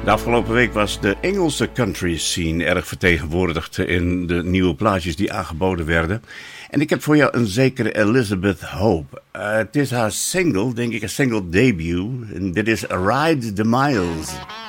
De afgelopen week was de Engelse country scene erg vertegenwoordigd in de nieuwe plaatjes die aangeboden werden. En ik heb voor jou een zekere Elizabeth Hope. Het is haar single, denk ik, een single debut. En dit is Ride the Miles.